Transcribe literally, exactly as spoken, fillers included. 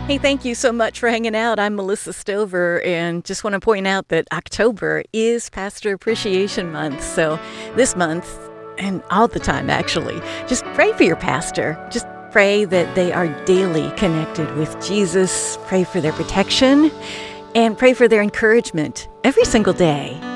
Hey, thank you so much for hanging out. I'm Melissa Stover, and just want to point out that October is Pastor Appreciation Month. So this month, and all the time actually, just pray for your pastor. Just pray that they are daily connected with Jesus. Pray for their protection, and pray for their encouragement every single day.